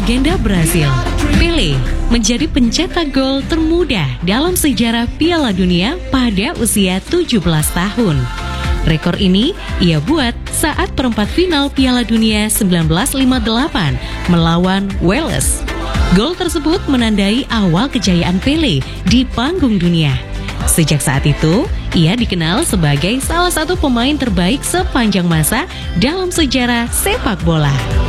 legenda Brasil, Pelé menjadi pencetak gol termuda dalam sejarah Piala Dunia pada usia 17 tahun. Rekor ini ia buat saat perempat final Piala Dunia 1958 melawan Wales. Gol tersebut menandai awal kejayaan Pelé di panggung dunia. Sejak saat itu, ia dikenal sebagai salah satu pemain terbaik sepanjang masa dalam sejarah sepak bola.